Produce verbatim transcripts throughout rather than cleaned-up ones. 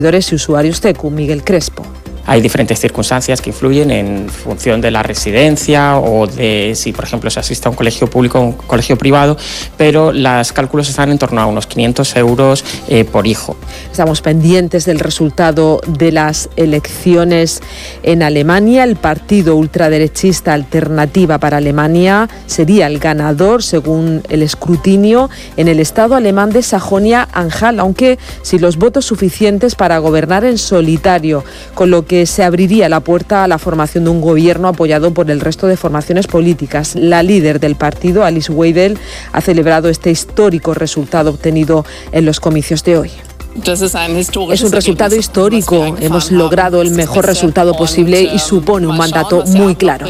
y usuarios T E C U, Miguel Crespo. Hay diferentes circunstancias que influyen en función de la residencia o de si, por ejemplo, se asiste a un colegio público o un colegio privado, pero los cálculos están en torno a unos quinientos euros eh, por hijo. Estamos pendientes del resultado de las elecciones en Alemania. El partido ultraderechista Alternativa para Alemania sería el ganador según el escrutinio en el estado alemán de Sajonia-Anhalt, aunque sin los votos suficientes para gobernar en solitario, con lo que se abriría la puerta a la formación de un gobierno apoyado por el resto de formaciones políticas. La líder del partido, Alice Weidel, ha celebrado este histórico resultado obtenido en los comicios de hoy. Es un resultado histórico. Hemos logrado el mejor resultado posible y supone un mandato muy claro.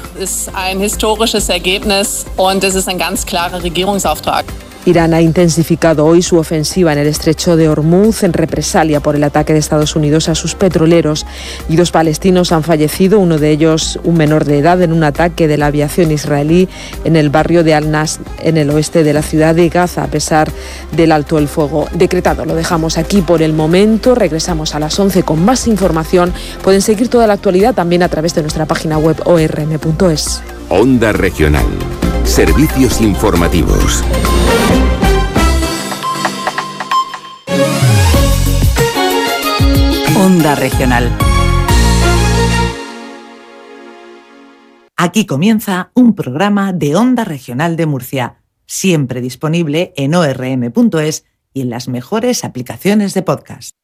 Irán ha intensificado hoy su ofensiva en el estrecho de Hormuz en represalia por el ataque de Estados Unidos a sus petroleros. Y dos palestinos han fallecido, uno de ellos un menor de edad, en un ataque de la aviación israelí en el barrio de Al-Nasr, en el oeste de la ciudad de Gaza, a pesar del alto el fuego decretado. Lo dejamos aquí por el momento. Regresamos a las once con más información. Pueden seguir toda la actualidad también a través de nuestra página web o r m punto es. Onda Regional. Servicios informativos. Onda Regional. Aquí comienza un programa de Onda Regional de Murcia, siempre disponible en o r m punto es y en las mejores aplicaciones de podcast.